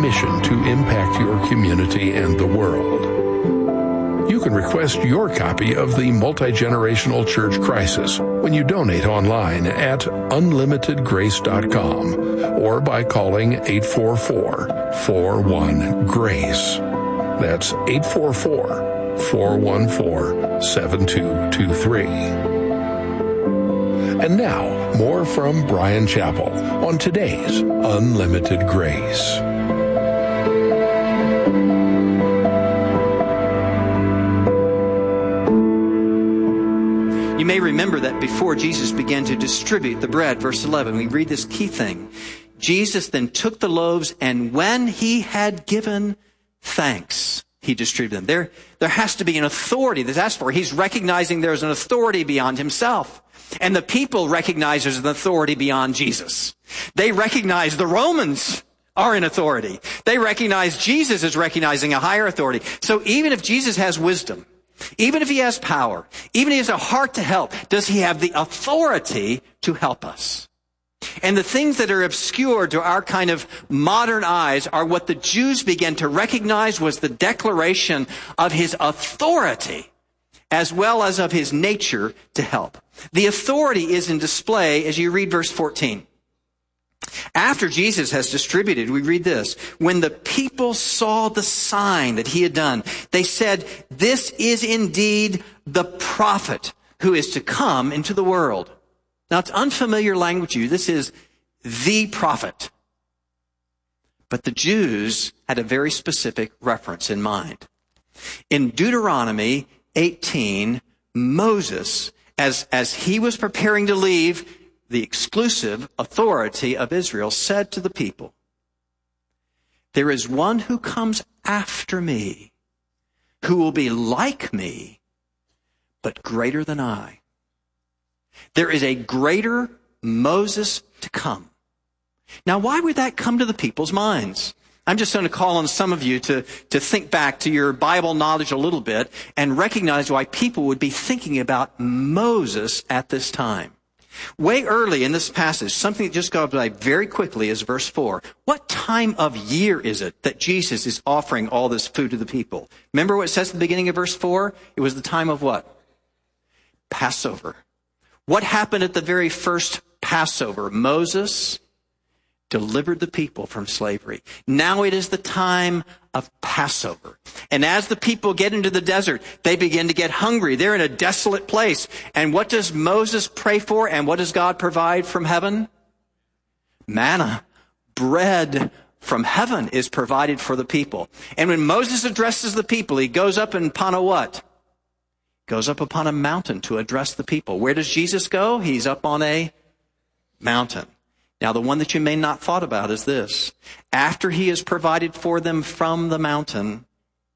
mission to impact your community and the world. You can request your copy of the Multi-Generational Church Crisis when you donate online at unlimitedgrace.com or by calling 844-41-GRACE. That's 844-414-7223. And now, more from Bryan Chapell on today's Unlimited Grace. You may remember that before Jesus began to distribute the bread, verse 11, we read this key thing. Jesus then took the loaves, and when he had given thanks, he distributed them. There has to be an authority that's asked for. He's recognizing there's an authority beyond himself. And the people recognize there's an authority beyond Jesus. They recognize the Romans are in authority. They recognize Jesus is recognizing a higher authority. So even if Jesus has wisdom, even if he has power, even if he has a heart to help, does he have the authority to help us? And the things that are obscure to our kind of modern eyes are what the Jews began to recognize was the declaration of his authority as well as of his nature to help. The authority is in display as you read verse 14. After Jesus has distributed, we read this, when the people saw the sign that he had done, they said, this is indeed the prophet who is to come into the world. Now, it's unfamiliar language to you. This is the prophet. But the Jews had a very specific reference in mind. In Deuteronomy 18, Moses, as he was preparing to leave the exclusive authority of Israel, said to the people, there is one who comes after me, who will be like me, but greater than I. There is a greater Moses to come. Now, why would that come to the people's minds? I'm just going to call on some of you to think back to your Bible knowledge a little bit and recognize why people would be thinking about Moses at this time. Way early in this passage, something that just got by very quickly is verse 4. What time of year is it that Jesus is offering all this food to the people? Remember what it says at the beginning of verse 4? It was the time of what? Passover. What happened at the very first Passover? Moses delivered the people from slavery. Now it is the time of Passover. And as the people get into the desert, they begin to get hungry. They're in a desolate place. And what does Moses pray for? And what does God provide from heaven? Manna. Bread from heaven is provided for the people. And when Moses addresses the people, he goes up upon a what? Goes up upon a mountain to address the people. Where does Jesus go? He's up on a mountain. Now, the one that you may not thought about is this. After he has provided for them from the mountain,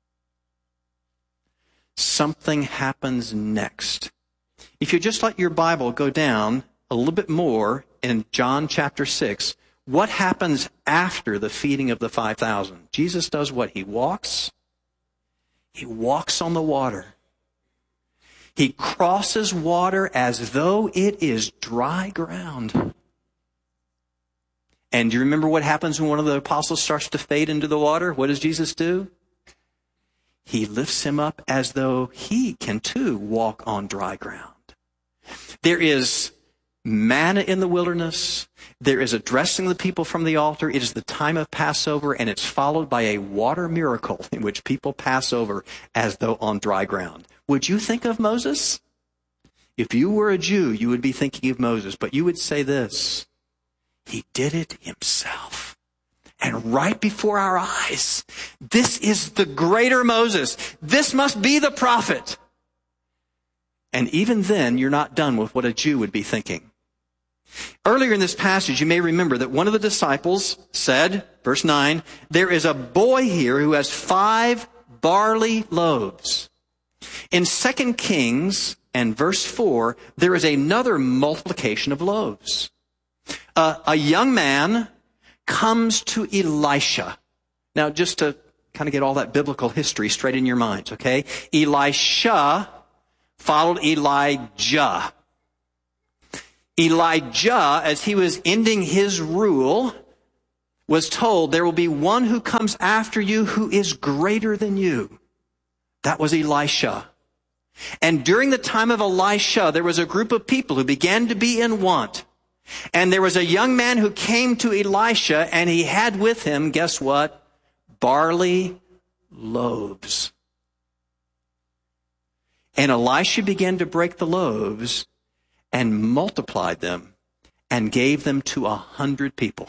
something happens next. If you just let your Bible go down a little bit more in John chapter 6, what happens after the feeding of the 5,000? Jesus does what? He walks. He walks on the water. He crosses water as though it is dry ground. And do you remember what happens when one of the apostles starts to fade into the water? What does Jesus do? He lifts him up as though he can too walk on dry ground. There is manna in the wilderness. There is addressing the people from the altar. It is the time of Passover, and it's followed by a water miracle in which people pass over as though on dry ground. Would you think of Moses? If you were a Jew, you would be thinking of Moses, but you would say this. He did it himself. And right before our eyes, this is the greater Moses. This must be the prophet. And even then, you're not done with what a Jew would be thinking. Earlier in this passage, you may remember that one of the disciples said, verse 9, there is a boy here who has 5 barley loaves. In 2 Kings and verse 4, there is another multiplication of loaves. A young man comes to Elisha. Now, just to kind of get all that biblical history straight in your minds, okay? Elisha followed Elijah. Elijah, as he was ending his rule, was told, there will be one who comes after you who is greater than you. That was Elisha. And during the time of Elisha, there was a group of people who began to be in want. And there was a young man who came to Elisha, and he had with him, guess what? Barley loaves. And Elisha began to break the loaves and multiplied them and gave them to 100 people.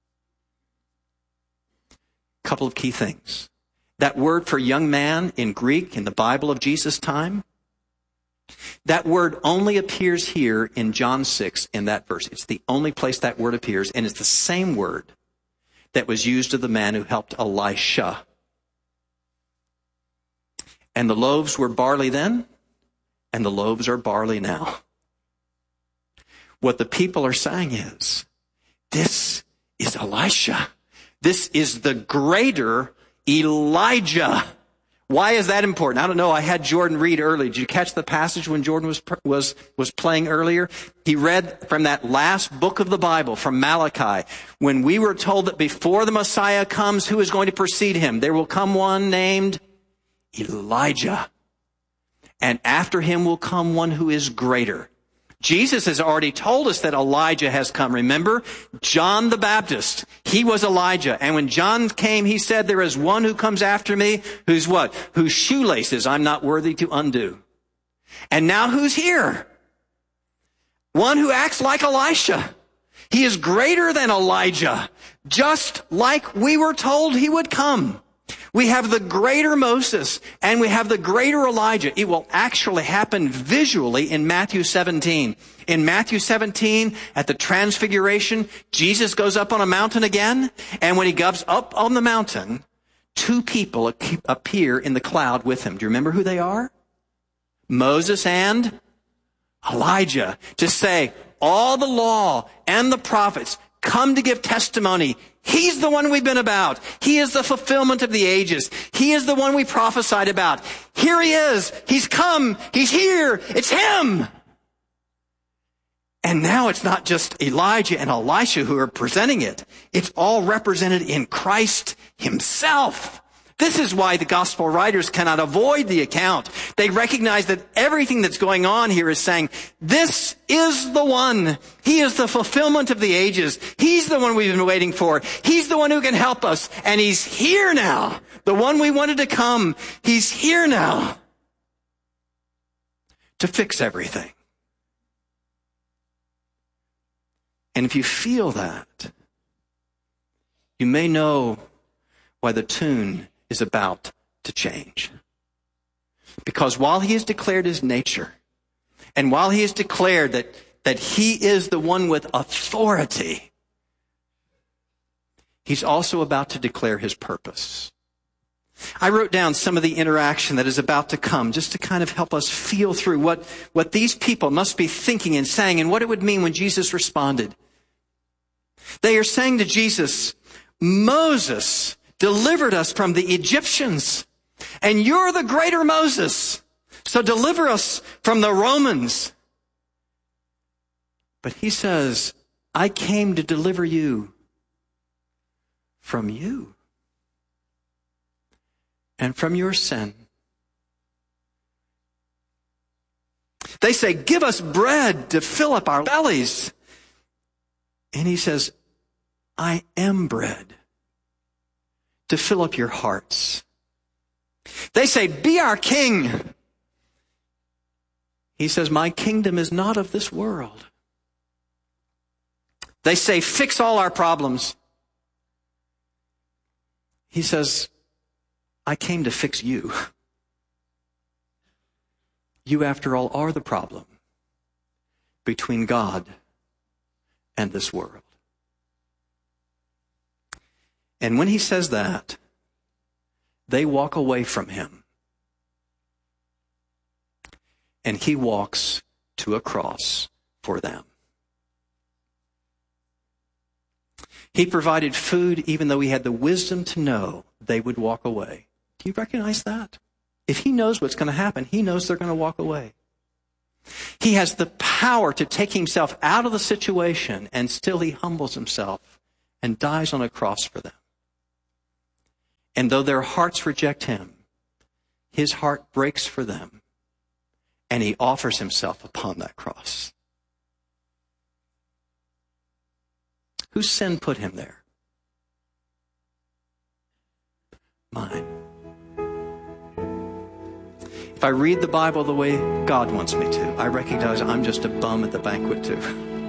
Couple of key things. That word for young man in Greek in the Bible of Jesus' time, that word only appears here in John 6 in that verse. It's the only place that word appears, and it's the same word that was used of the man who helped Elisha. And the loaves were barley then, and the loaves are barley now. What the people are saying is, this is Elisha. This is the greater Elijah. Why is that important? I don't know. I had Jordan read earlier. Did you catch the passage when Jordan was playing earlier? He read from that last book of the Bible, from Malachi, when we were told that before the Messiah comes, who is going to precede him? There will come one named Elijah. And after him will come one who is greater. Jesus has already told us that Elijah has come. Remember, John the Baptist, he was Elijah. And when John came, he said, there is one who comes after me, who's what? Whose shoelaces I'm not worthy to undo. And now who's here? One who acts like Elisha. He is greater than Elijah, just like we were told he would come. We have the greater Moses and we have the greater Elijah. It will actually happen visually in Matthew 17. In Matthew 17, at the Transfiguration, Jesus goes up on a mountain again. And when he goes up on the mountain, two people appear in the cloud with him. Do you remember who they are? Moses and Elijah. To say, all the law and the prophets come to give testimony. He's the one we've been about. He is the fulfillment of the ages. He is the one we prophesied about. Here he is. He's come. He's here. It's him. And now it's not just Elijah and Elisha who are presenting it. It's all represented in Christ himself. This is why the gospel writers cannot avoid the account. They recognize that everything that's going on here is saying, this is the one. He is the fulfillment of the ages. He's the one we've been waiting for. He's the one who can help us. And he's here now. The one we wanted to come. He's here now to fix everything. And if you feel that, you may know why the tune is about to change. Because while he has declared his nature, and while he has declared that he is the one with authority, he's also about to declare his purpose. I wrote down some of the interaction that is about to come, just to kind of help us feel through what these people must be thinking and saying, and what it would mean when Jesus responded. They are saying to Jesus, Moses delivered us from the Egyptians, and you're the greater Moses, so deliver us from the Romans. But he says, I came to deliver you from you and from your sin. They say, give us bread to fill up our bellies. And he says, I am bread to fill up your hearts. They say, be our king. He says, my kingdom is not of this world. They say, fix all our problems. He says, I came to fix you. You, after all, are the problem between God and this world. And when he says that, they walk away from him. And he walks to a cross for them. He provided food even though he had the wisdom to know they would walk away. Do you recognize that? If he knows what's going to happen, he knows they're going to walk away. He has the power to take himself out of the situation, and still he humbles himself and dies on a cross for them. And though their hearts reject him, his heart breaks for them, and he offers himself upon that cross. Whose sin put him there? Mine. If I read the Bible the way God wants me to, I recognize I'm just a bum at the banquet too.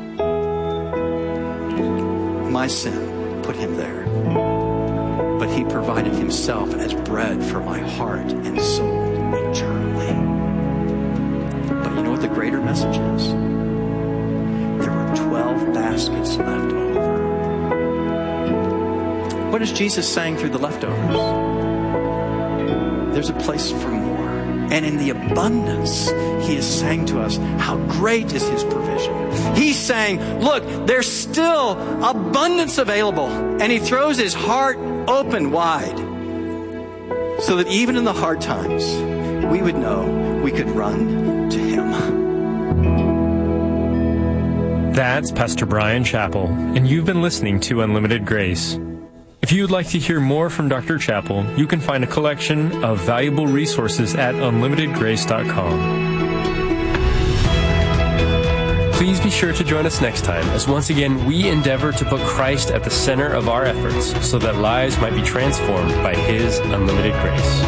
My sin put him there. But he provided himself as bread for my heart and soul eternally. But you know what the greater message is? There were 12 baskets left over. What is Jesus saying through the leftovers? There's a place for more. And in the abundance, he is saying to us, how great is his provision. He's saying, look, there's still abundance available. And he throws his heart open wide so that even in the hard times, we would know we could run to him. That's Pastor Bryan Chapell, and you've been listening to Unlimited Grace. If you'd like to hear more from Dr. Chapell, you can find a collection of valuable resources at unlimitedgrace.com. Please be sure to join us next time as once again we endeavor to put Christ at the center of our efforts so that lives might be transformed by his unlimited grace.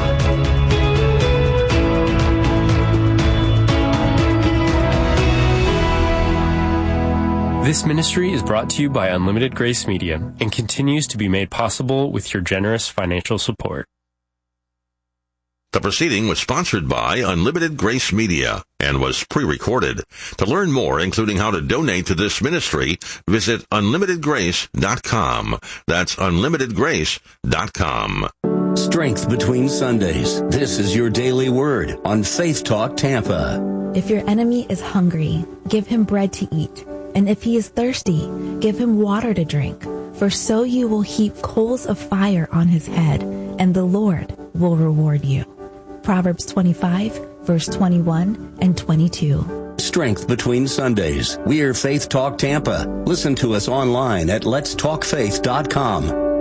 This ministry is brought to you by Unlimited Grace Media and continues to be made possible with your generous financial support. The proceeding was sponsored by Unlimited Grace Media and was pre-recorded. To learn more, including how to donate to this ministry, visit unlimitedgrace.com. That's unlimitedgrace.com. Strength between Sundays. This is your daily word on Faith Talk Tampa. If your enemy is hungry, give him bread to eat. And if he is thirsty, give him water to drink. For so you will heap coals of fire on his head, and the Lord will reward you. Proverbs 25, verse 21 and 22. Strength between Sundays. We're Faith Talk Tampa. Listen to us online at letstalkfaith.com.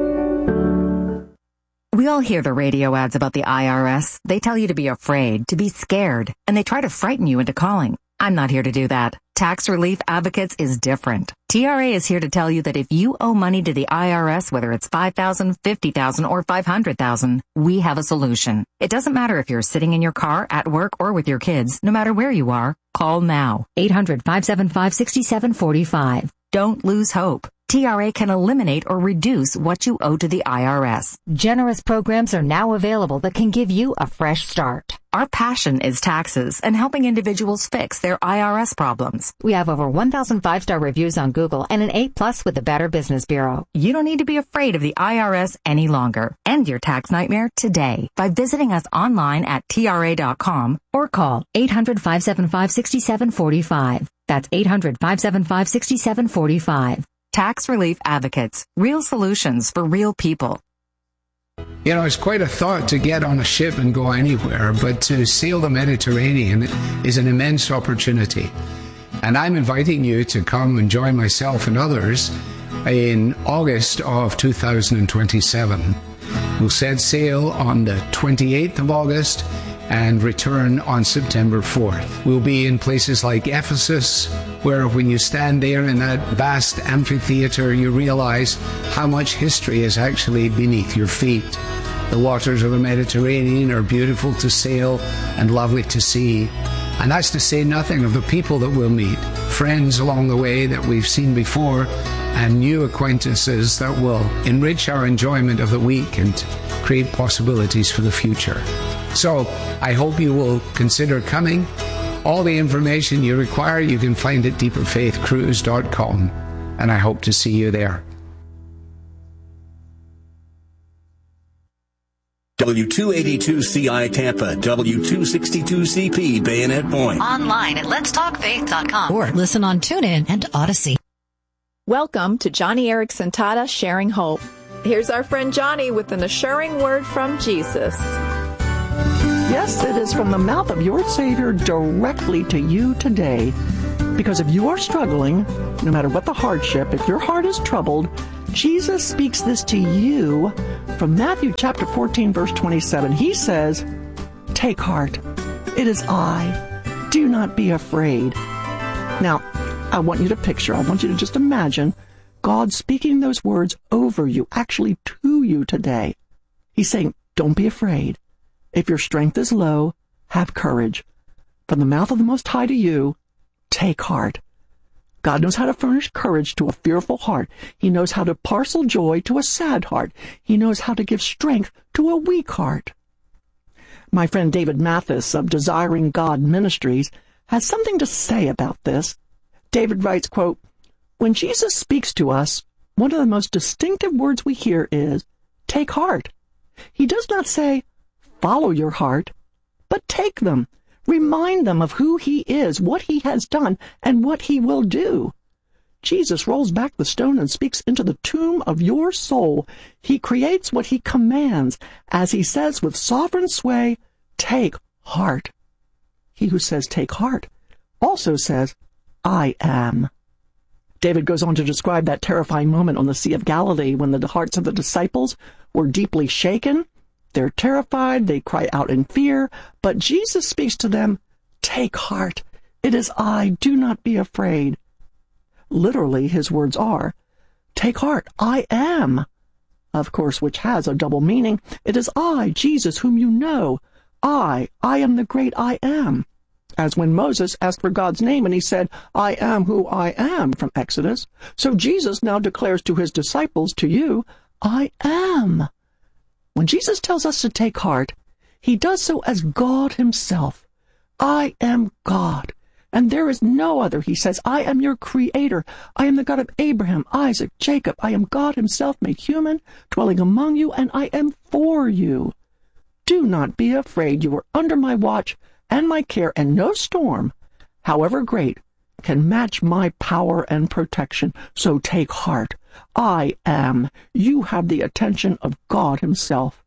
We all hear the radio ads about the IRS. They tell you to be afraid, to be scared, and they try to frighten you into calling. I'm not here to do that. Tax Relief Advocates is different. TRA is here to tell you that if you owe money to the IRS, whether it's $5,000, $50,000, or $500,000, we have a solution. It doesn't matter if you're sitting in your car, at work, or with your kids. No matter where you are, call now. 800-575-6745. Don't lose hope. TRA can eliminate or reduce what you owe to the IRS. Generous programs are now available that can give you a fresh start. Our passion is taxes and helping individuals fix their IRS problems. We have over 1,000 5-star reviews on Google and an 8+ with the Better Business Bureau. You don't need to be afraid of the IRS any longer. End your tax nightmare today by visiting us online at TRA.com or call 800-575-6745. That's 800-575-6745. Tax Relief Advocates. Real solutions for real people. You know, it's quite a thought to get on a ship and go anywhere, but to sail the Mediterranean is an immense opportunity. And I'm inviting you to come and join myself and others in August of 2027. We'll set sail on the 28th of August and return on September 4th. We'll be in places like Ephesus, where when you stand there in that vast amphitheater, you realize how much history is actually beneath your feet. The waters of the Mediterranean are beautiful to sail and lovely to see. And that's to say nothing of the people that we'll meet, friends along the way that we've seen before, and new acquaintances that will enrich our enjoyment of the week and create possibilities for the future. So I hope you will consider coming. All the information you require you can find at deeperfaithcruise.com, and I hope to see you there. W282CI Tampa, W262CP Bayonet Point. Online at letstalkfaith.com. Or listen on TuneIn and Odyssey. Welcome to Johnny Erickson Tata Sharing Hope. Here's our friend Johnny with an assuring word from Jesus. Yes, it is from the mouth of your Savior directly to you today. Because if you are struggling, no matter what the hardship, if your heart is troubled, Jesus speaks this to you from Matthew chapter 14, verse 27. He says, "Take heart. It is I. Do not be afraid." Now, I want you to just imagine God speaking those words over you, actually to you today. He's saying, don't be afraid. If your strength is low, have courage. From the mouth of the Most High to you, take heart. God knows how to furnish courage to a fearful heart. He knows how to parcel joy to a sad heart. He knows how to give strength to a weak heart. My friend David Mathis of Desiring God Ministries has something to say about this. David writes, quote, "When Jesus speaks to us, one of the most distinctive words we hear is, take heart. He does not say, follow your heart, but take them. Remind them of who he is, what he has done, and what he will do. Jesus rolls back the stone and speaks into the tomb of your soul. He creates what he commands, as he says with sovereign sway, take heart. He who says take heart also says, I am." David goes on to describe that terrifying moment on the Sea of Galilee when the hearts of the disciples were deeply shaken. They're terrified, they cry out in fear, but Jesus speaks to them, "Take heart, it is I, do not be afraid." Literally, his words are, "Take heart, I am," of course, which has a double meaning. It is I, Jesus, whom you know. I am the great I am. As when Moses asked for God's name and he said, "I am who I am," from Exodus. So Jesus now declares to his disciples, to you, I am. When Jesus tells us to take heart, he does so as God himself. I am God, and there is no other. He says, I am your creator. I am the God of Abraham, Isaac, Jacob. I am God himself made human, dwelling among you, and I am for you. Do not be afraid. You are under my watch and my care, and no storm, however great, can match my power and protection. So take heart. I am. You have the attention of God himself.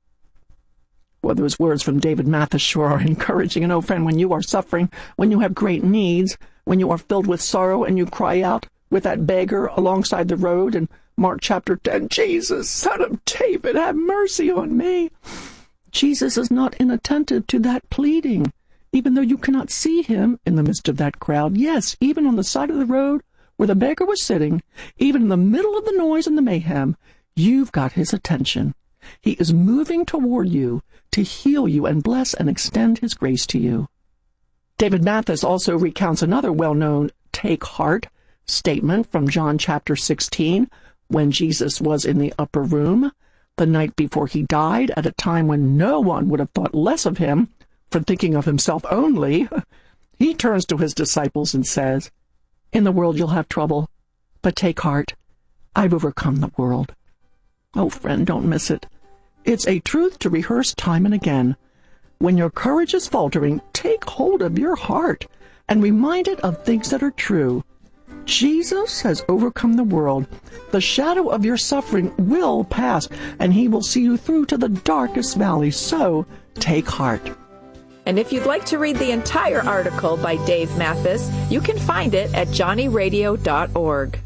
Well, those words from David Mathis sure are encouraging. And oh, friend, when you are suffering, when you have great needs, when you are filled with sorrow and you cry out with that beggar alongside the road in Mark chapter 10, Jesus, Son of David, have mercy on me. Jesus is not inattentive to that pleading, even though you cannot see him in the midst of that crowd. Yes, even on the side of the road where the beggar was sitting, even in the middle of the noise and the mayhem, you've got his attention. He is moving toward you to heal you and bless and extend his grace to you. David Mathis also recounts another well-known take heart statement from John chapter 16, when Jesus was in the upper room the night before he died, at a time when no one would have thought less of him for thinking of himself only. He turns to his disciples and says, "In the world you'll have trouble, but take heart. I've overcome the world." Oh, friend, don't miss it. It's a truth to rehearse time and again. When your courage is faltering, take hold of your heart and remind it of things that are true. Jesus has overcome the world. The shadow of your suffering will pass, and he will see you through to the darkest valley. So take heart. And if you'd like to read the entire article by Dave Mathis, you can find it at johnnyradio.org.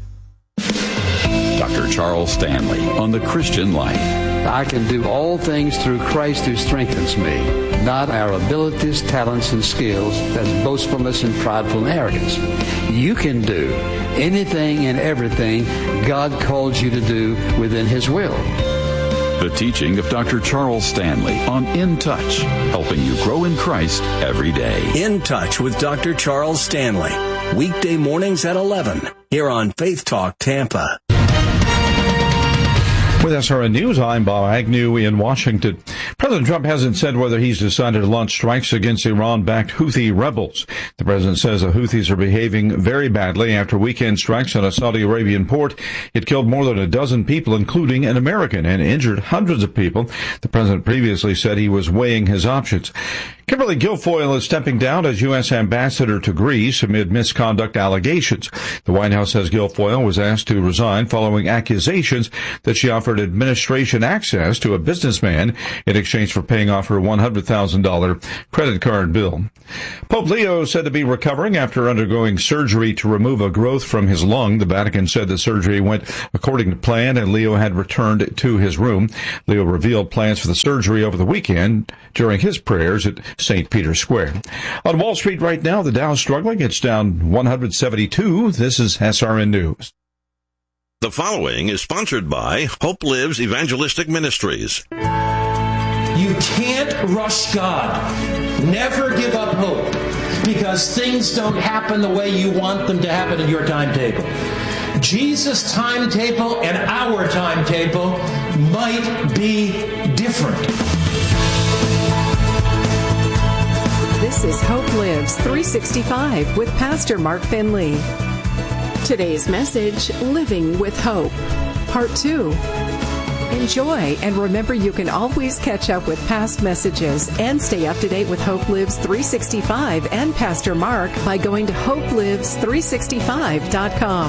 Dr. Charles Stanley on the Christian life. I can do all things through Christ who strengthens me, not our abilities, talents, and skills. That's boastfulness and prideful and arrogance. You can do anything and everything God calls you to do within his will. The teaching of Dr. Charles Stanley on In Touch, helping you grow in Christ every day. In Touch with Dr. Charles Stanley, weekday mornings at 11, here on Faith Talk Tampa. With SRN News, I'm Bob Agnew in Washington. President Trump hasn't said whether he's decided to launch strikes against Iran-backed Houthi rebels. The president says the Houthis are behaving very badly after weekend strikes on a Saudi Arabian port. It killed more than a dozen people, including an American, and injured hundreds of people. The president previously said he was weighing his options. Kimberly Guilfoyle is stepping down as U.S. ambassador to Greece amid misconduct allegations. The White House says Guilfoyle was asked to resign following accusations that she offered administration access to a businessman in in exchange for paying off her $100,000 credit card bill. Pope Leo said to be recovering after undergoing surgery to remove a growth from his lung. The Vatican said the surgery went according to plan and Leo had returned to his room. Leo revealed plans for the surgery over the weekend during his prayers at St. Peter's Square. On Wall Street right now, the Dow's struggling. It's down 172. This is SRN News. The following is sponsored by Hope Lives Evangelistic Ministries. You can't rush God. Never give up hope, because things don't happen the way you want them to happen in your timetable. Jesus' timetable and our timetable might be different. This is Hope Lives 365 with Pastor Mark Finley. Today's message, Living with Hope, Part 2. Enjoy, and remember you can always catch up with past messages and stay up to date with Hope Lives 365 and Pastor Mark by going to hopelives365.com.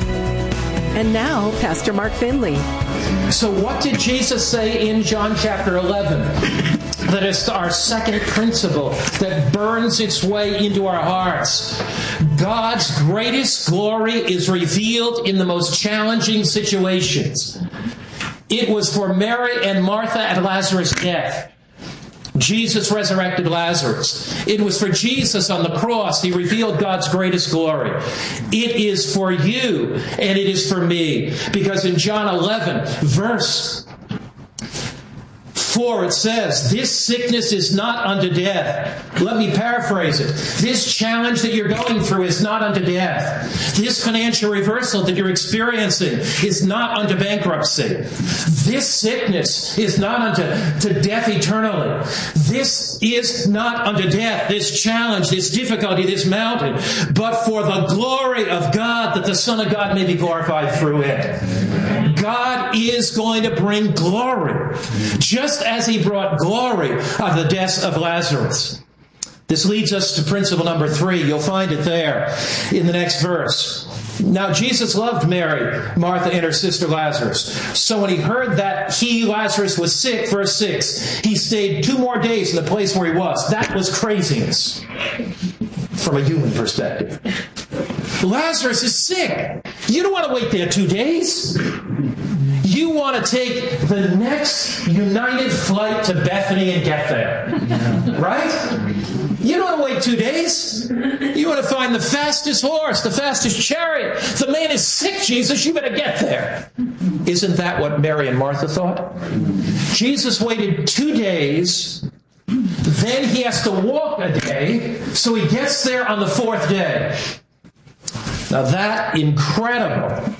And now, Pastor Mark Finley. So what did Jesus say in John chapter 11? That is our second principle that burns its way into our hearts. God's greatest glory is revealed in the most challenging situations. It was for Mary and Martha at Lazarus' death. Jesus resurrected Lazarus. It was for Jesus on the cross. He revealed God's greatest glory. It is for you and it is for me. Because in John 11, verse 4, it says, this sickness is not unto death. Let me paraphrase it. This challenge that you're going through is not unto death. This financial reversal that you're experiencing is not unto bankruptcy. This sickness is not unto death eternally. This is not unto death, this challenge, this difficulty, this mountain, but for the glory of God, that the Son of God may be glorified through it. God is going to bring glory, just as He brought glory of the death of Lazarus. This leads us to principle number 3. You'll find it there in the next verse. Now, Jesus loved Mary, Martha, and her sister Lazarus. So when He heard that Lazarus, was sick, verse 6, He stayed 2 more days in the place where he was. That was craziness from a human perspective. Lazarus is sick. You don't want to wait there 2 days. You want to take the next United flight to Bethany and get there. Right? You don't want to wait 2 days. You want to find the fastest horse, the fastest chariot. The man is sick, Jesus. You better get there. Isn't that what Mary and Martha thought? Jesus waited 2 days. Then He has to walk a day. So He gets there on the 4th day. Now that incredible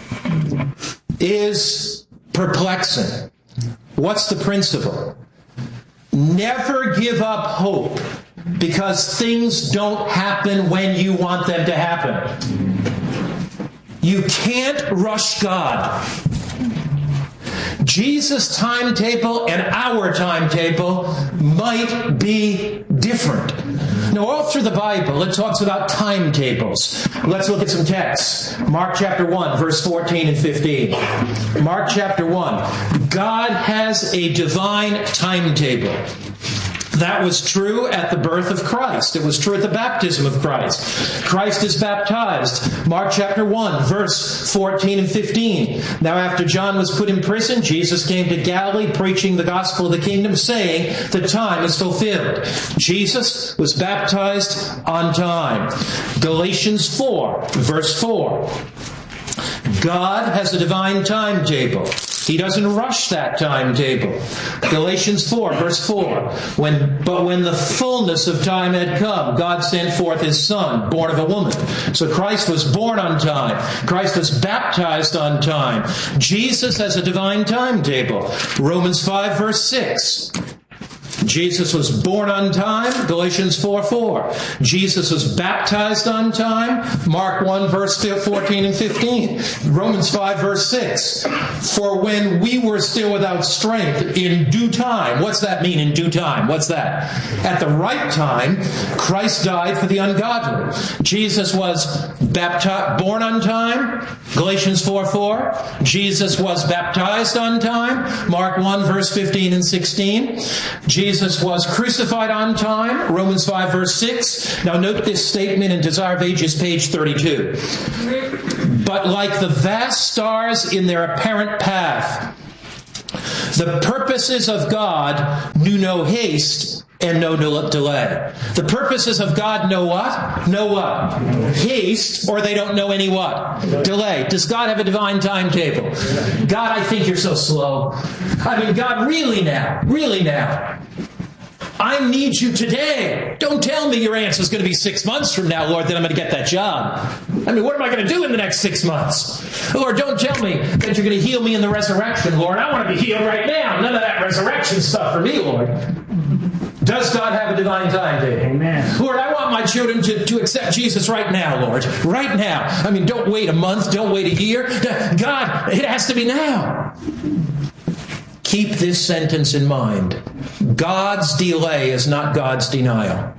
is perplexing. What's the principle? Never give up hope because things don't happen when you want them to happen. You can't rush God. Jesus' timetable and our timetable might be different. Now, all through the Bible, it talks about timetables. Let's look at some texts. Mark chapter 1, verse 14 and 15. Mark chapter 1. God has a divine timetable. That was true at the birth of Christ. It was true at the baptism of Christ. Christ is baptized. Mark chapter 1, verse 14 and 15. Now after John was put in prison, Jesus came to Galilee preaching the gospel of the kingdom, saying, the time is fulfilled. Jesus was baptized on time. Galatians 4, verse 4. God has a divine timetable. He doesn't rush that timetable. Galatians 4, verse 4. But when the fullness of time had come, God sent forth His Son, born of a woman. So Christ was born on time. Christ was baptized on time. Jesus has a divine timetable. Romans 5, verse 6. Jesus was born on time, Galatians 4:4. Jesus was baptized on time, Mark 1, verse 14 and 15. Romans 5, verse 6. For when we were still without strength, in due time. What's that mean, in due time? What's that? At the right time, Christ died for the ungodly. Jesus was born on time, Galatians 4:4. Jesus was baptized on time, Mark 1, verse 15 and 16. Jesus was crucified on time, Romans 5, verse 6. Now note this statement in Desire of Ages, page 32. But like the vast stars in their apparent path, the purposes of God knew no haste and no delay. The purposes of God know what? Know what? Haste, or they don't know any what? Delay. Does God have a divine timetable? God, I think you're so slow. I mean, God, really now? I need you today. Don't tell me your answer is going to be 6 months from now, Lord, that I'm going to get that job. I mean, what am I going to do in the next 6 months? Lord, don't tell me that you're going to heal me in the resurrection, Lord. I want to be healed right now. None of that resurrection stuff for me, Lord. Does God have a divine timetable? Amen. Lord, I want my children to accept Jesus right now, Lord. Right now. I mean, don't wait a month. Don't wait a year. God, it has to be now. Keep this sentence in mind. God's delay is not God's denial.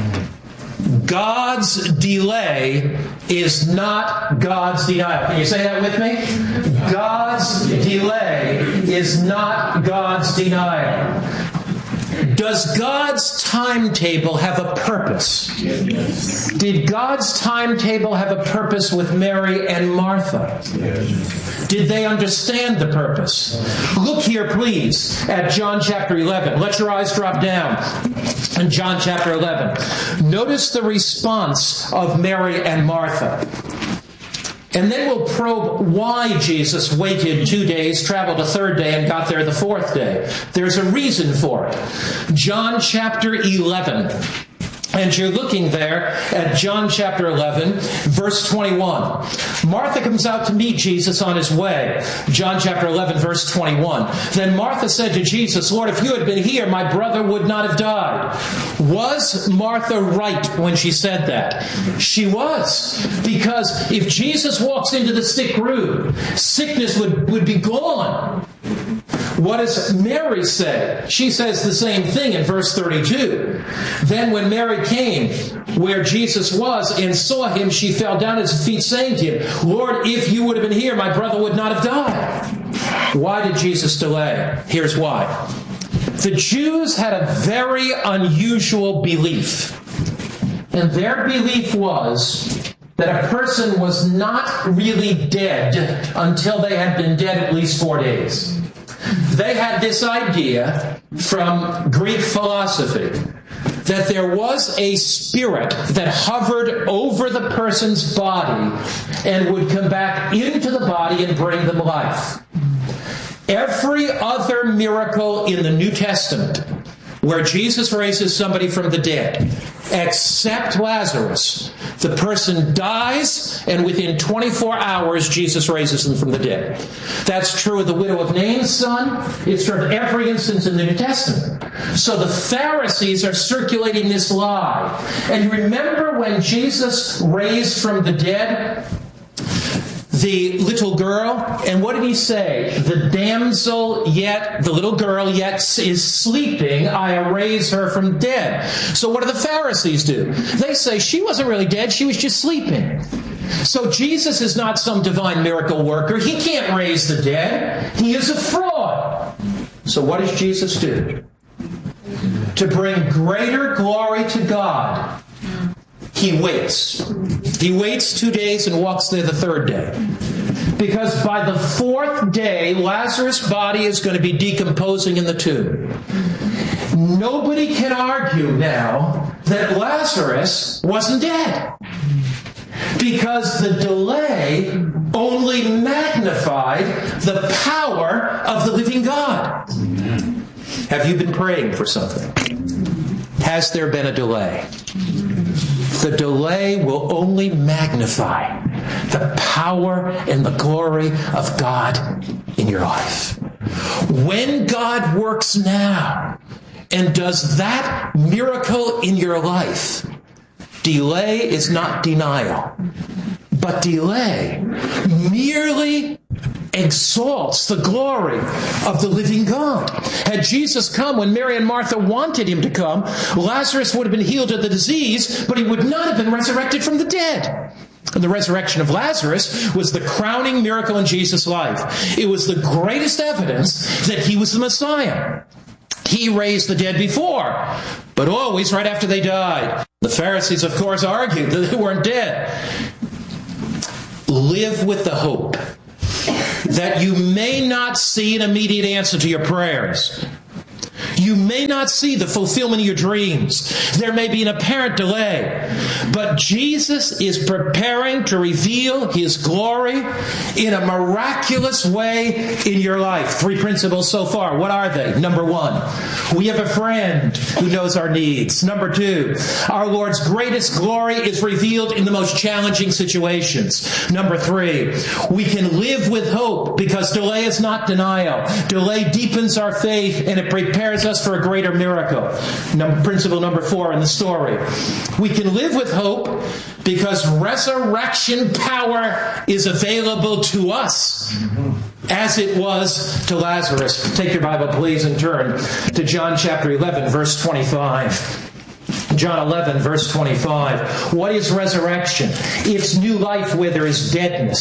God's delay is not God's denial. Can you say that with me? God's delay is not God's denial. Does God's timetable have a purpose? Yes. Did God's timetable have a purpose with Mary and Martha? Yes. Did they understand the purpose? Look here, please, at John chapter 11. Let your eyes drop down. In John chapter 11. Notice the response of Mary and Martha. And then we'll probe why Jesus waited 2 days, traveled a third day, and got there the fourth day. There's a reason for it. John chapter 11. And you're looking there at John chapter 11, verse 21. Martha comes out to meet Jesus on his way. John chapter 11, verse 21. Then Martha said to Jesus, Lord, if you had been here, my brother would not have died. Was Martha right when she said that? She was. Because if Jesus walks into the sick room, sickness would be gone. What does Mary say? She says the same thing in verse 32. Then when Mary came where Jesus was and saw him, she fell down at his feet, saying to him, Lord, if you would have been here, my brother would not have died. Why did Jesus delay? Here's why. The Jews had a very unusual belief. And their belief was that a person was not really dead until they had been dead at least 4 days. They had this idea from Greek philosophy that there was a spirit that hovered over the person's body and would come back into the body and bring them life. Every other miracle in the New Testament where Jesus raises somebody from the dead, except Lazarus, the person dies, and within 24 hours, Jesus raises them from the dead. That's true of the widow of Nain's son. It's true of every instance in the New Testament. So the Pharisees are circulating this lie. And you remember when Jesus raised from the dead the little girl, and what did he say? The little girl yet is sleeping. I raise her from dead. So what do the Pharisees do? They say she wasn't really dead. She was just sleeping. So Jesus is not some divine miracle worker. He can't raise the dead. He is a fraud. So what does Jesus do? To bring greater glory to God, he waits. He waits 2 days and walks there the third day. Because by the fourth day, Lazarus' body is going to be decomposing in the tomb. Nobody can argue now that Lazarus wasn't dead. Because the delay only magnified the power of the living God. Have you been praying for something? Has there been a delay? The delay will only magnify the power and the glory of God in your life. When God works now and does that miracle in your life, delay is not denial, but delay merely exalts the glory of the living God. Had Jesus come when Mary and Martha wanted him to come, Lazarus would have been healed of the disease, but he would not have been resurrected from the dead. The resurrection of Lazarus was the crowning miracle in Jesus' life. It was the greatest evidence that he was the Messiah. He raised the dead before, but always right after they died. The Pharisees, of course, argued that they weren't dead. Live with the hope that you may not see an immediate answer to your prayers. You may not see the fulfillment of your dreams. There may be an apparent delay. But Jesus is preparing to reveal His glory in a miraculous way in your life. 3 principles so far. What are they? Number 1, we have a friend who knows our needs. Number 2, our Lord's greatest glory is revealed in the most challenging situations. Number 3, we can live with hope because delay is not denial. Delay deepens our faith and it prepares us for a greater miracle. Principle number 4 in the story. We can live with hope because resurrection power is available to us as it was to Lazarus. Take your Bible, please, and turn to John chapter 11, verse 25. John 11, verse 25. What is resurrection? It's new life where there is deadness.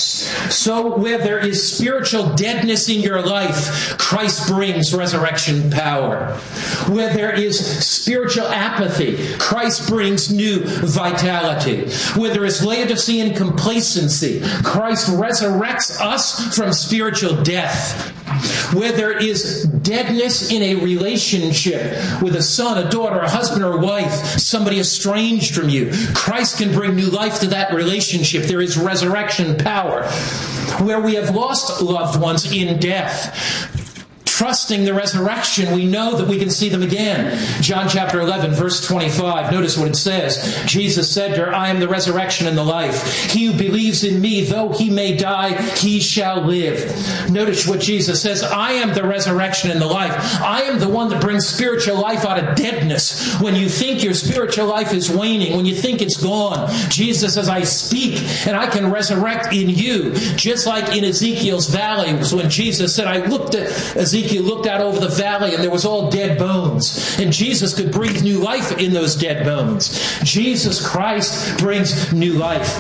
So where there is spiritual deadness in your life, Christ brings resurrection power. Where there is spiritual apathy, Christ brings new vitality. Where there is Laodicean complacency, Christ resurrects us from spiritual death. Where there is deadness in a relationship with a son, a daughter, a husband, or a wife, somebody estranged from you, Christ can bring new life to that relationship. There is resurrection power. Where we have lost loved ones in death, trusting the resurrection, we know that we can see them again. John chapter 11, verse 25. Notice what it says. Jesus said to her, I am the resurrection and the life. He who believes in me, though he may die, he shall live. Notice what Jesus says. I am the resurrection and the life. I am the one that brings spiritual life out of deadness. When you think your spiritual life is waning, when you think it's gone, Jesus says, I speak and I can resurrect in you. Just like in Ezekiel's valley, when Jesus said, I looked at Ezekiel, looked out over the valley and there was all dead bones. And Jesus could breathe new life in those dead bones. Jesus Christ brings new life.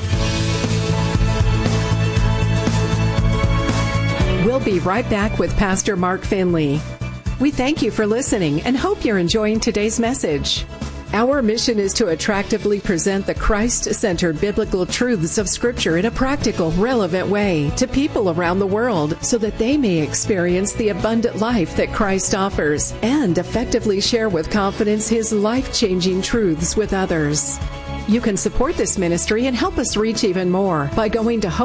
We'll be right back with Pastor Mark Finley. We thank you for listening and hope you're enjoying today's message. Our mission is to attractively present the Christ-centered biblical truths of Scripture in a practical, relevant way to people around the world so that they may experience the abundant life that Christ offers and effectively share with confidence His life-changing truths with others. You can support this ministry and help us reach even more by going to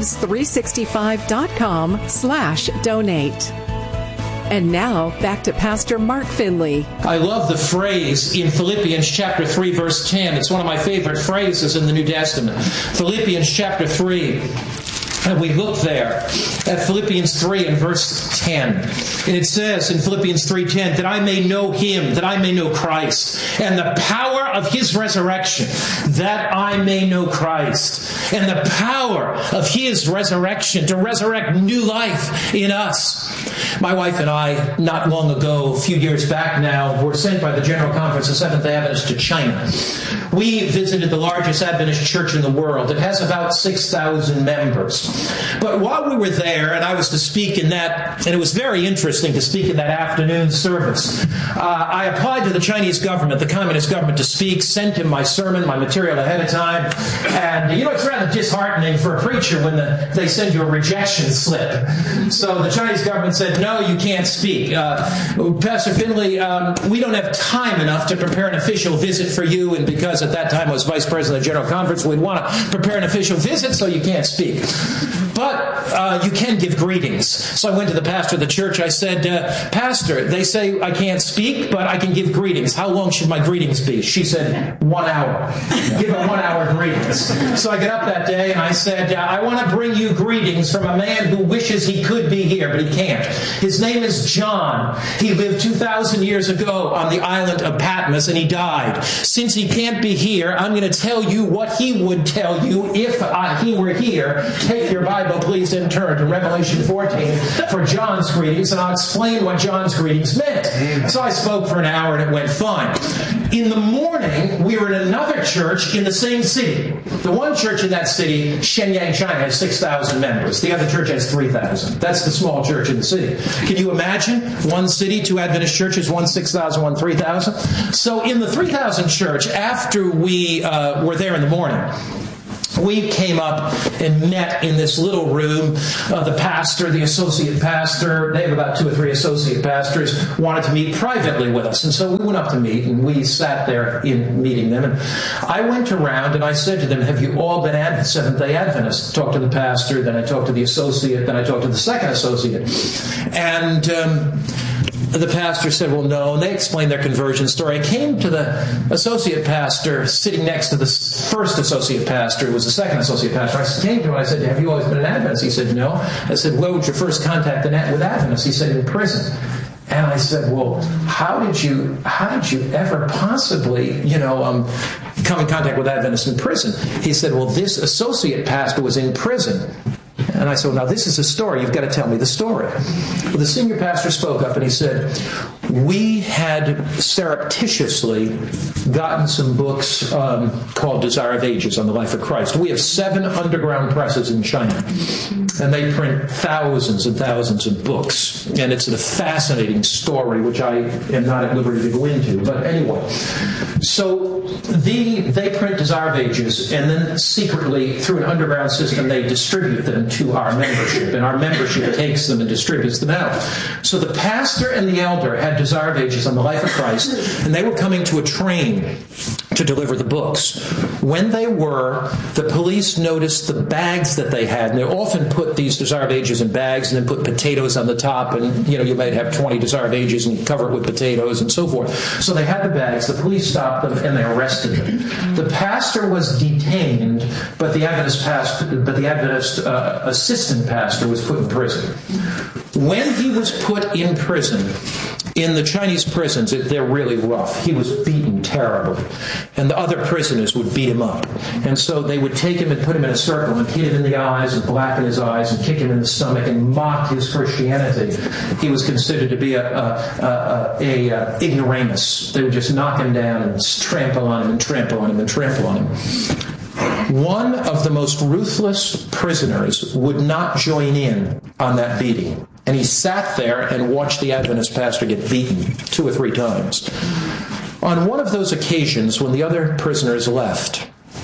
hopelives365.com/donate. And now, back to Pastor Mark Finley. I love the phrase in Philippians chapter 3, verse 10. It's one of my favorite phrases in the New Testament. Philippians chapter 3. And we look there at Philippians 3 and verse 10. And it says in Philippians 3:10, that I may know Him, that I may know Christ, and the power of His resurrection, that I may know Christ. And the power of His resurrection to resurrect new life in us. My wife and I, not long ago, a few years back now, were sent by the General Conference of Seventh-day Adventists to China. We visited the largest Adventist church in the world. It has about 6,000 members. But while we were there, and I was to speak in that, and it was very interesting to speak in that afternoon service, I applied to the Chinese government, the communist government, to speak, sent him my sermon, my material ahead of time. And, it's rather disheartening for a preacher when they send you a rejection slip. So the Chinese government said, no, you can't speak. Pastor Finley, we don't have time enough to prepare an official visit for you, and because at that time I was vice president of the General Conference, we'd want to prepare an official visit, so you can't speak. But you can give greetings. So I went to the pastor of the church. I said, Pastor, they say I can't speak, but I can give greetings. How long should my greetings be? She said, 1 hour. Give a 1 hour greetings. So I got up that day and I said, I want to bring you greetings from a man who wishes he could be here, but he can't. His name is John. He lived 2,000 years ago on the island of Patmos and he died. Since he can't be here, I'm going to tell you what he would tell you if he were here. Take your Bible Bible, please then turn to Revelation 14 for John's greetings, and I'll explain what John's greetings meant. So I spoke for an hour, and it went fine. In the morning, we were in another church in the same city. The one church in that city, Shenyang, China, has 6,000 members. The other church has 3,000. That's the small church in the city. Can you imagine? One city, two Adventist churches, one 6,000, one 3,000. So in the 3,000 church, after we were there in the morning, we came up and met in this little room. The pastor, the associate pastor, they have about 2 or 3 associate pastors, wanted to meet privately with us. And so we went up to meet, and we sat there in meeting them. And I went around and I said to them, have you all been Seventh-day Adventists? Talked to the pastor, then I talked to the associate, then I talked to the second associate. And the pastor said, well, no. And they explained their conversion story. I came to the associate pastor sitting next to the first associate pastor, who was the second associate pastor. I came to him and I said, have you always been an Adventist? He said, no. I said, where was your first contact with Adventists? He said, in prison. And I said, well, how did you ever possibly, come in contact with Adventists in prison? He said, well, this associate pastor was in prison. And I said, well, now this is a story. You've got to tell me the story. Well, the senior pastor spoke up and he said, we had surreptitiously gotten some books called Desire of Ages on the life of Christ. We have 7 underground presses in China, and they print thousands and thousands of books. And it's a fascinating story, which I am not at liberty to go into. But anyway, so they print Desire of Ages, and then secretly, through an underground system, they distribute them to our membership, and our membership takes them and distributes them out. So the pastor and the elder had Desire of Ages on the life of Christ, and they were coming to a train to deliver the books. When they were, the police noticed the bags that they had, and they often put these Desire of Ages in bags and then put potatoes on the top, and you might have 20 Desire of Ages and cover it with potatoes and so forth. So they had the bags, the police stopped them, and they arrested them. The pastor was detained, but the Adventist assistant pastor was put in prison. When he was put in prison, in the Chinese prisons, they're really rough. He was beaten terribly. And the other prisoners would beat him up. And so they would take him and put him in a circle and hit him in the eyes and blacken his eyes and kick him in the stomach and mock his Christianity. He was considered to be a ignoramus. They would just knock him down and trample on him and trample on him and trample on him. One of the most ruthless prisoners would not join in on that beating. And he sat there and watched the Adventist pastor get beaten 2 or 3 times. On one of those occasions, when the other prisoners left,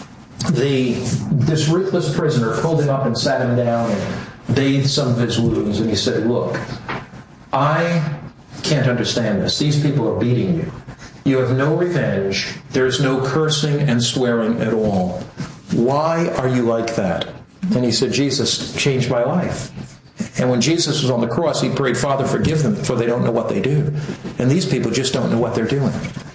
this ruthless prisoner pulled him up and sat him down and bathed some of his wounds. And he said, look, I can't understand this. These people are beating you. You have no revenge. There's no cursing and swearing at all. Why are you like that? And he said, Jesus changed my life. And when Jesus was on the cross, he prayed, Father, forgive them, for they don't know what they do. And these people just don't know what they're doing.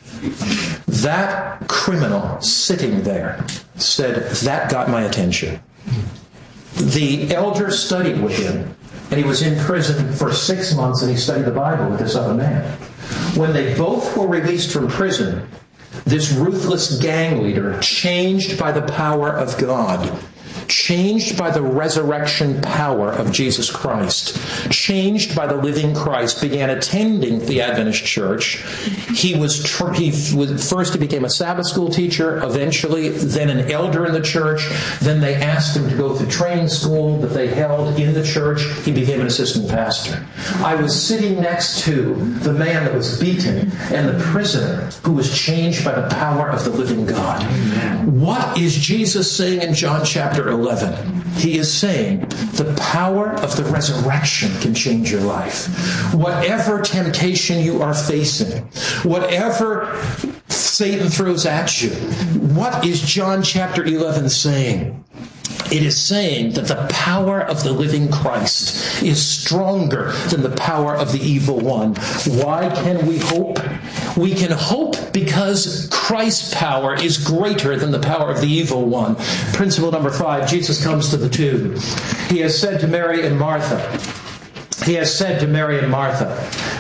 That criminal sitting there said, that got my attention. The elder studied with him, and he was in prison for 6 months, and he studied the Bible with this other man. When they both were released from prison, this ruthless gang leader, changed by the power of God, changed by the resurrection power of Jesus Christ, changed by the living Christ, began attending the Adventist church. He became a Sabbath school teacher, eventually, then an elder in the church. Then they asked him to go through training school that they held in the church. He became an assistant pastor. I was sitting next to the man that was beaten and the prisoner who was changed by the power of the living God. What is Jesus saying in John chapter 11? He is saying the power of the resurrection can change your life. Whatever temptation you are facing, whatever Satan throws at you, what is John chapter 11 saying? It is saying that the power of the living Christ is stronger than the power of the evil one. Why can we hope? We can hope because Christ's power is greater than the power of the evil one. Principle number 5, Jesus comes to the tomb. He has said to Mary and Martha,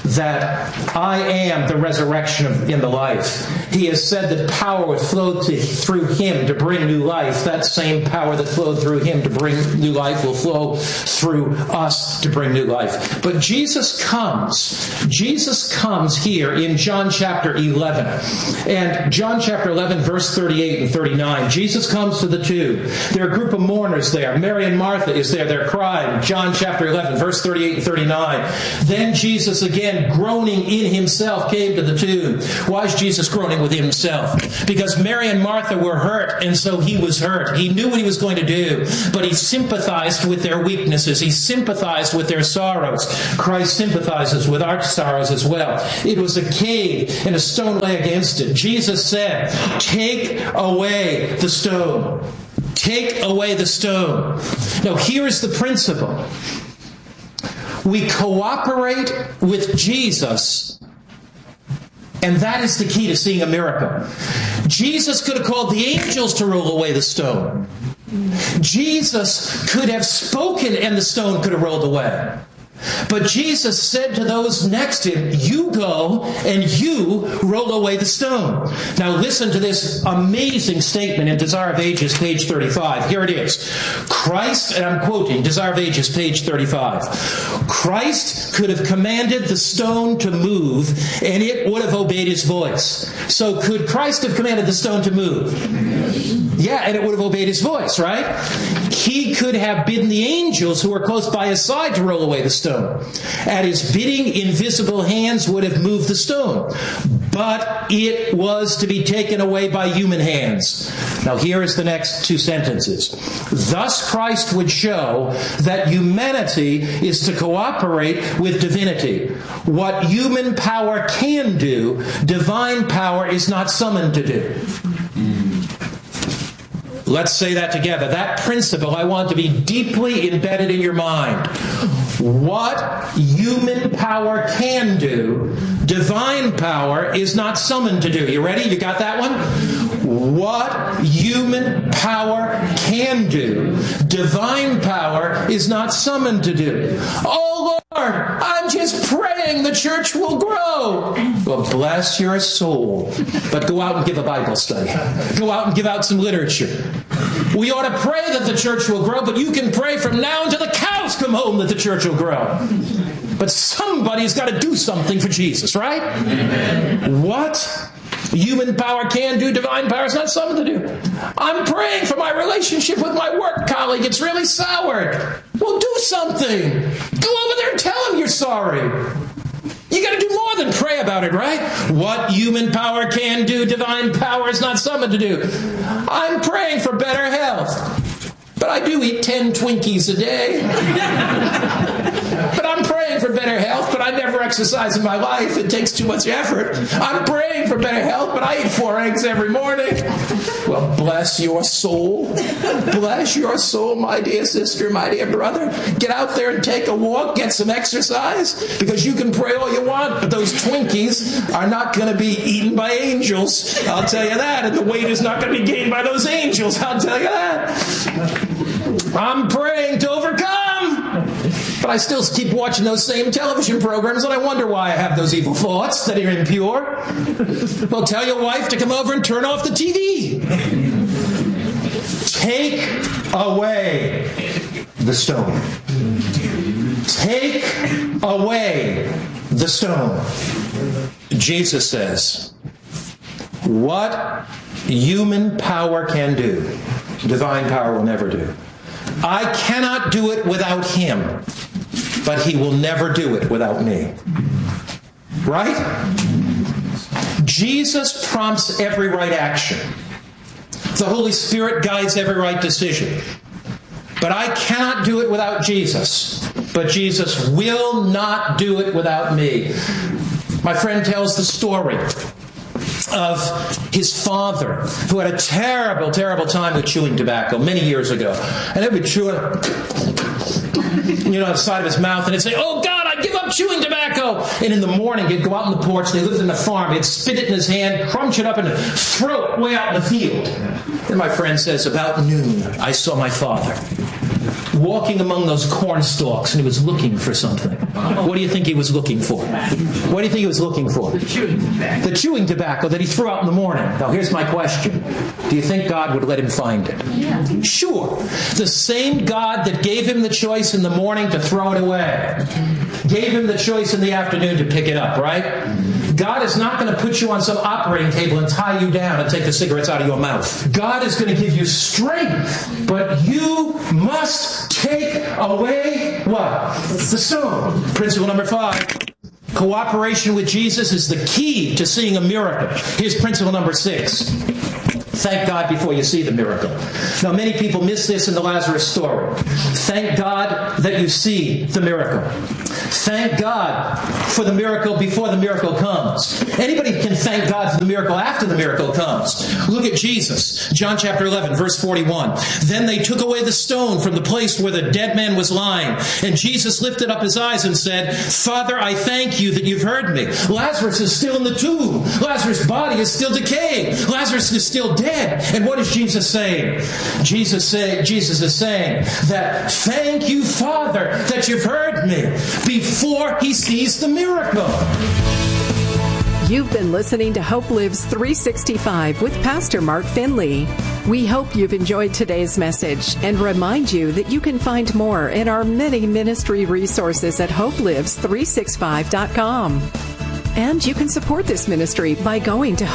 that I am the resurrection and the life. He has said that power would flow through him to bring new life. That same power that flowed through him to bring new life will flow through us to bring new life. But Jesus comes here in John chapter 11. And John chapter 11, verse 38 and 39. Jesus comes to the tomb. There are a group of mourners there. Mary and Martha is there. They're crying. John chapter 11, verse 38 and 39. Then Jesus, again, groaning in himself, came to the tomb. Why is Jesus groaning with himself? Because Mary and Martha were hurt, and so he was hurt. He knew what he was going to do, but he sympathized with their weaknesses. He sympathized with their sorrows. Christ sympathizes with our sorrows as well. It was a cave, and a stone lay against it. Jesus said, "Take away the stone. Take away the stone." Now, here's the principle. We cooperate with Jesus, and that is the key to seeing a miracle. Jesus could have called the angels to roll away the stone. Jesus could have spoken and the stone could have rolled away. But Jesus said to those next to him, "You go and you roll away the stone." Now listen to this amazing statement in Desire of Ages, page 35. Here it is. Christ, and I'm quoting, Desire of Ages, page 35. Christ could have commanded the stone to move, and it would have obeyed his voice. So could Christ have commanded the stone to move? Yeah, and it would have obeyed his voice, right? He could have bidden the angels who were close by his side to roll away the stone. At his bidding, invisible hands would have moved the stone. But it was to be taken away by human hands. Now here is the next two sentences. Thus Christ would show that humanity is to cooperate with divinity. What human power can do, divine power is not summoned to do. Let's say that together. That principle I want to be deeply embedded in your mind. What human power can do, divine power is not summoned to do. You ready? You got that one? What human power can do, divine power is not summoned to do. Oh Lord, I'm just praying the church will grow. Well, bless your soul. But go out and give a Bible study. Go out and give out some literature. We ought to pray that the church will grow, but you can pray from now until the cows come home that the church will grow. But somebody's got to do something for Jesus, right? Amen. What human power can do, divine power is not something to do. I'm praying for my relationship with my work colleague. It's really soured. Well, do something. Go over there and tell him you're sorry. You got to do more than pray about it, right? What human power can do, divine power is not something to do. I'm praying for better health, but I do eat 10 Twinkies a day. But I'm praying for better health, but I never exercise in my life. It takes too much effort. I'm praying for better health, but I eat 4 eggs every morning. Well, bless your soul. Bless your soul, my dear sister, my dear brother. Get out there and take a walk, get some exercise, because you can pray all you want, but those Twinkies are not going to be eaten by angels. I'll tell you that. And the weight is not going to be gained by those angels. I'll tell you that. I'm praying to overcome. But I still keep watching those same television programs, and I wonder why I have those evil thoughts that are impure. Well, tell your wife to come over and turn off the TV. Take away the stone. Take away the stone. Jesus says, what human power can do, divine power will never do. I cannot do it without him, but he will never do it without me. Right? Jesus prompts every right action. The Holy Spirit guides every right decision. But I cannot do it without Jesus. But Jesus will not do it without me. My friend tells the story of his father, who had a terrible, terrible time with chewing tobacco many years ago. And he would chew it, on the side of his mouth, and he'd say, "Oh God, I give up chewing tobacco." And in the morning, he'd go out on the porch, and he lived in the farm. He'd spit it in his hand, crunch it up, and throw it way out in the field. And my friend says, about noon, I saw my father. walking among those corn stalks, and he was looking for something. What do you think he was looking for? What do you think he was looking for? The chewing tobacco that he threw out in the morning. Now, here's my question. Do you think God would let him find it? Yeah. Sure. The same God that gave him the choice in the morning to throw it away gave him the choice in the afternoon to pick it up, right? God is not going to put you on some operating table and tie you down and take the cigarettes out of your mouth. God is going to give you strength, but you must take away what? The stone. Principle number 5. Cooperation with Jesus is the key to seeing a miracle. Here's principle number 6. Thank God before you see the miracle. Now, many people miss this in the Lazarus story. Thank God that you see the miracle. Thank God for the miracle before the miracle comes. Anybody can thank God for the miracle after the miracle comes. Look at Jesus. John chapter 11, verse 41. Then they took away the stone from the place where the dead man was lying. And Jesus lifted up his eyes and said, Father, I thank you that you've heard me. Lazarus is still in the tomb. Lazarus' body is still decaying. Lazarus is still dead. And what is Jesus saying? Jesus is saying that thank you, Father, that you've heard me before he sees the miracle. You've been listening to Hope Lives 365 with Pastor Mark Finley. We hope you've enjoyed today's message and remind you that you can find more in our many ministry resources at hopelives365.com. And you can support this ministry by going to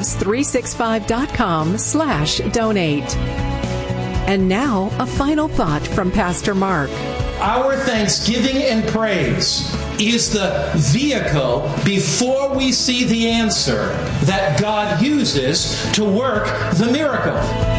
hopelives365.com/donate. And now, a final thought from Pastor Mark. Our thanksgiving and praise is the vehicle before we see the answer that God uses to work the miracle.